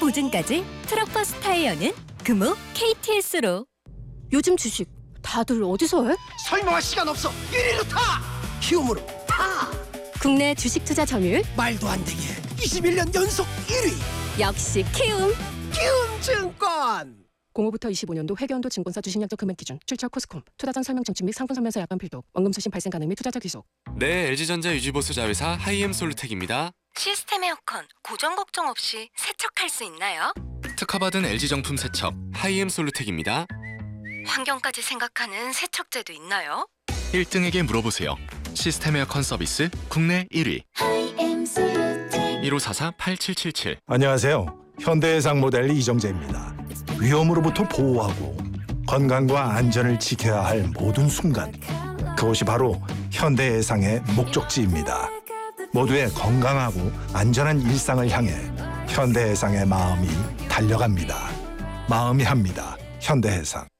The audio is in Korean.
보증까지 트럭버스 타이어는 금호 KTS로. 요즘 주식 다들 어디서 해? 설명할 시간 없어. 1위로 타. 키움으로 타. 국내 주식 투자 점유율 말도 안 되게 21년 연속 1위. 역시 키움. 키움증권. 05부터 25년도 회계연도 증권사 주식약정 금액 기준 출처 코스콤 투자 전 설명 청취 및 상품 설명서 약관 필독 원금 수신 발생 가능 및 투자자 귀속. 네, LG전자 유지보수 자회사 하이엠솔루텍입니다. 시스템 에어컨 고정 걱정 없이 세척할 수 있나요? 특허받은 LG정품 세척 하이엠솔루텍입니다. 환경까지 생각하는 세척제도 있나요? 1등에게 물어보세요. 시스템 에어컨 서비스 국내 1위 1544-8777. 안녕하세요. 현대해상 모델 이정재입니다. 위험으로부터 보호하고 건강과 안전을 지켜야 할 모든 순간, 그것이 바로 현대해상의 목적지입니다. 모두의 건강하고 안전한 일상을 향해 현대해상의 마음이 달려갑니다. 마음이 합니다. 현대해상.